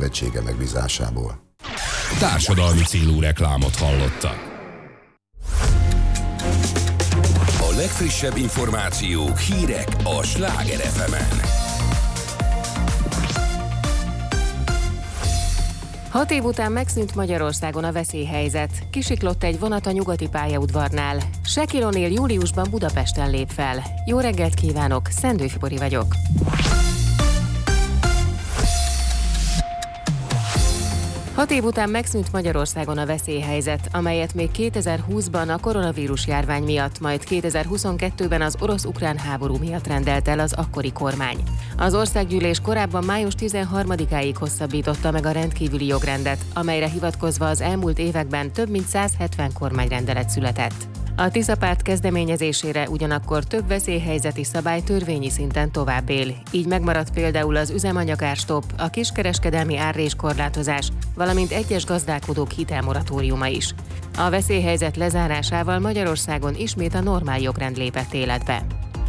Szövetsége megbízásából. Társadalmi célú reklámot hallottak. A legfrissebb információk, hírek a Sláger FM-en. 6 év után megszűnt Magyarországon a veszélyhelyzet. Kisiklott egy vonat a nyugati pályaudvarnál. Shaquille O'Neal júliusban Budapesten lép fel. Jó reggelt kívánok, Szendő Fibori vagyok. Hat év után megszűnt Magyarországon a veszélyhelyzet, amelyet még 2020-ban a koronavírus járvány miatt, majd 2022-ben az orosz-ukrán háború miatt rendelt el az akkori kormány. Az országgyűlés korábban május 13-áig hosszabbította meg a rendkívüli jogrendet, amelyre hivatkozva az elmúlt években több mint 170 kormányrendelet született. A Tisza párt kezdeményezésére ugyanakkor több veszélyhelyzeti szabály törvényi szinten tovább él. Így megmaradt például az üzemanyagárstopp, a kiskereskedelmi árréskorlátozás, valamint egyes gazdálkodók hitelmoratóriuma is. A veszélyhelyzet lezárásával Magyarországon ismét a normál jogrend lépett életbe.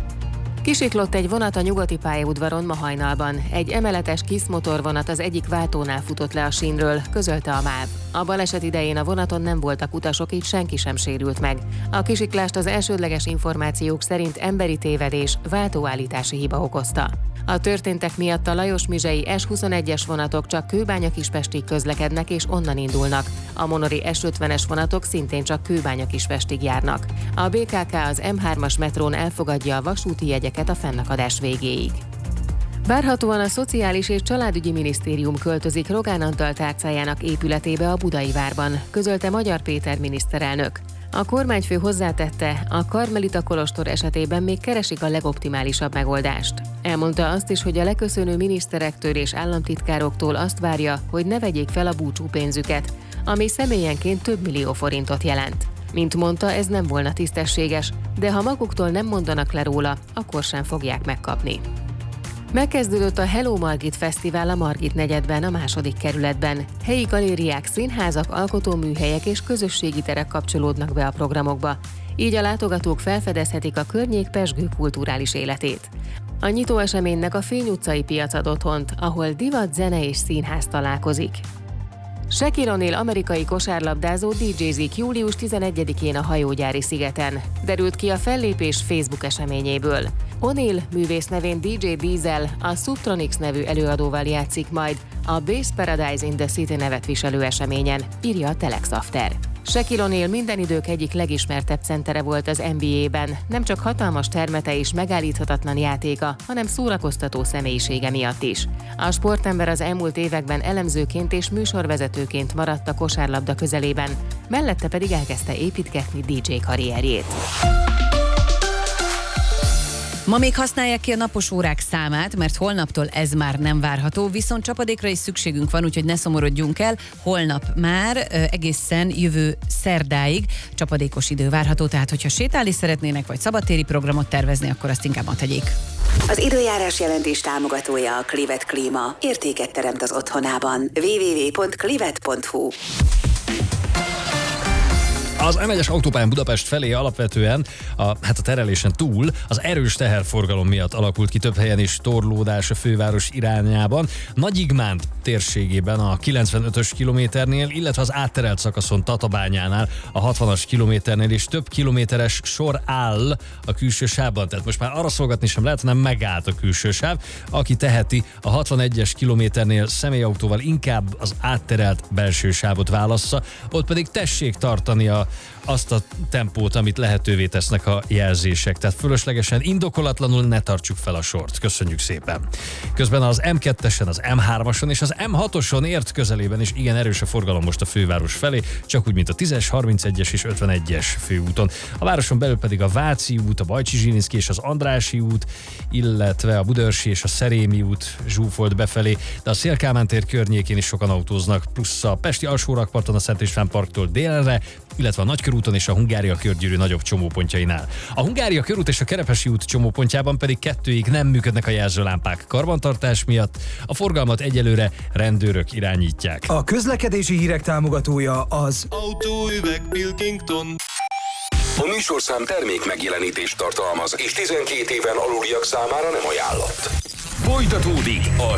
Kisiklott egy vonat a nyugati pályaudvaron ma hajnalban. Egy emeletes KISZ motorvonat az egyik váltónál futott le a sínről, közölte a MÁV. A baleset idején a vonaton nem voltak utasok, így senki sem sérült meg. A kisiklást az elsődleges információk szerint emberi tévedés, váltóállítási hiba okozta. A történtek miatt a Lajos-Mizsei S21-es vonatok csak Kőbánya-Kispestig közlekednek és onnan indulnak. A monori S50-es vonatok szintén csak Kőbánya-Kispestig járnak. A BKK az M3-as metrón elfogadja a vasúti jegyeket a fennakadás végéig. Várhatóan a Szociális és Családügyi Minisztérium költözik Rogán Antal tárcájának épületébe a Budai várban, közölte Magyar Péter miniszterelnök. A kormányfő hozzátette, a karmelita kolostor esetében még keresik a legoptimálisabb megoldást. Elmondta azt is, hogy a leköszönő miniszterektől és államtitkároktól azt várja, hogy ne vegyék fel a búcsúpénzüket, ami személyenként több millió forintot jelent. Mint mondta, ez nem volna tisztességes, de ha maguktól nem mondanak le róla, akkor sem fogják megkapni. Megkezdődött a Hello Margit Fesztivál a Margit negyedben, a 2. kerületben. Helyi galériák, színházak, alkotóműhelyek és közösségi terek kapcsolódnak be a programokba. Így a látogatók felfedezhetik a környék pezsgő kulturális életét. A nyitó eseménynek a Fény utcai piac ad otthont, ahol divat, zene és színház találkozik. Shaquille O'Neal amerikai kosárlabdázó DJ-zik július 11-én a hajógyári szigeten. Derült ki a fellépés Facebook eseményéből. O'Neal művész nevén DJ Diesel a Subtronics nevű előadóval játszik majd a Bass Paradise in the City nevet viselő eseményen, írja a Telex After. Shaquille O'Neal minden idők egyik legismertebb centere volt az NBA-ben, nem csak hatalmas termete és megállíthatatlan játéka, hanem szórakoztató személyisége miatt is. A sportember az elmúlt években elemzőként és műsorvezetőként maradt a kosárlabda közelében, mellette pedig elkezdte építgetni DJ karrierjét. Ma még használják ki a napos órák számát, mert holnaptól ez már nem várható, viszont csapadékra is szükségünk van, úgyhogy ne szomorodjunk el. Holnap már egészen jövő szerdáig csapadékos idő várható, tehát hogyha sétálni szeretnének, vagy szabadtéri programot tervezni, akkor azt inkább ma tegyék. Az időjárás jelentés támogatója a Clivet Klíma. Értéket teremt az otthonában. www.clivet.hu. Az M1-es autópályán Budapest felé alapvetően a terelésen túl az erős teherforgalom miatt alakult ki több helyen is torlódás a főváros irányában. Nagyigmánd térségében a 95-ös kilométernél, illetve az átterelt szakaszon Tatabányánál a 60-as kilométernél is több kilométeres sor áll a külső sávban. Tehát most már arra szolgatni sem lehet, hanem megállt a külső sáv. Aki teheti, a 61-es kilométernél személyautóval inkább az átterelt belső sávot válassza, ott pedig tessék tartani azt a tempót, amit lehetővé tesznek a jelzések. Tehát fölöslegesen, indokolatlanul ne tartsuk fel a sort. Köszönjük szépen. Közben az M2-esen, az M3-ason és az M6-oson ért közelében is igen erős a forgalom most a főváros felé, csak úgy, mint a 10-es, 31-es és 51-es főúton. A városon belül pedig a Váci út, a Bajcsy-Zsilinszky és az Andrássy út, illetve a Budaörsi és a Szerémi út zsúfolt befelé, de a Széll-Kálmán tér környékén is sokan autóznak, plusz a pesti alsórakparton a Szent István parktól délre, illetve a Nagykörúton és a Hungária körgyűrű nagyobb csomópontjainál. A Hungária körút és a Kerepesi út csomópontjában pedig 2-ig nem működnek a jelzőlámpák karbantartás miatt, a forgalmat egyelőre rendőrök irányítják. A közlekedési hírek támogatója az Autóüveg Pilkington. A műsorszám termék megjelenítést tartalmaz, és 12 éven aluliak számára nem ajánlott. Folytatódik a